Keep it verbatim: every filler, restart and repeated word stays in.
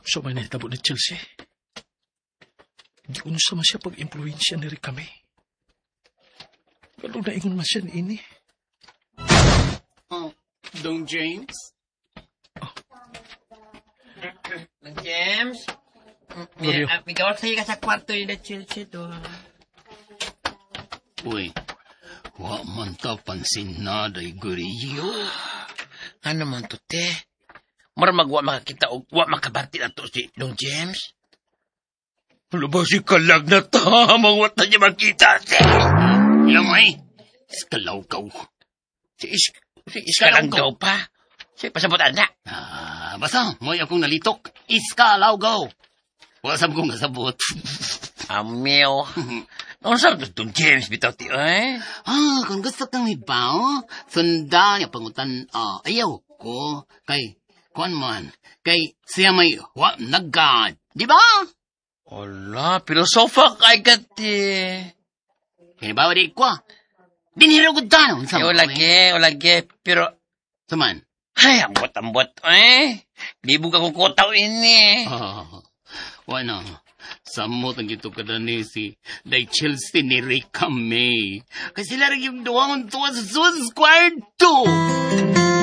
Sa may nahitabo ni Chelsea. Di unsa man siya pag-impluensya ni Rikame. Kalau na ingon man siya ni ini. Oh, Dong James? Dong James? Mario. May, uh, may gawal sa'yo ka sa kwarto ni na Chelsea to. Uy, wa man ta pansin na day guriyo. Ano man to, te? Mara magwa makakita o wa makabati na to si Dong James? Ano ba si kalag na ta? Mangwat na niya makita, te. Lamay, iskalawkaw. Si Is... Si Iskalanggaw pa? Si pasabot anak? Ah, basta, mo'y akong nalitok. Iskalawgaw. Wasam kong nasabot. Amiw. Ano sa Dong James bitaw ti, eh? Ah, kung gusto kang ibaw, sunda niya pangutan, ah, ayaw ko. Kay, kuan man, kay siya may wa nagad. Di ba? Wala, pilosofa kay gati. Kinibawa di ko. Diniro ko danon. Eh, wala ge, wala ge, pero... Saman? Ay, ambot-ambot, eh. Libog akong kotaw ini. Ah, wala. Samot ang ito kada ni si Day Chelsea ni Rikame. Kasi sila rin yung duwangon tuwa sa suwas kwarto.